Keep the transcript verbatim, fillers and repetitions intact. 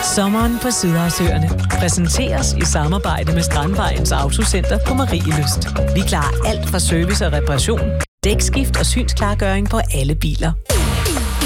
Sommeren på Sydhavsøerne præsenteres i samarbejde med Strandvejens Autocenter på Marielyst. Vi klarer alt fra service og reparation, dækskift og synsklargøring på alle biler.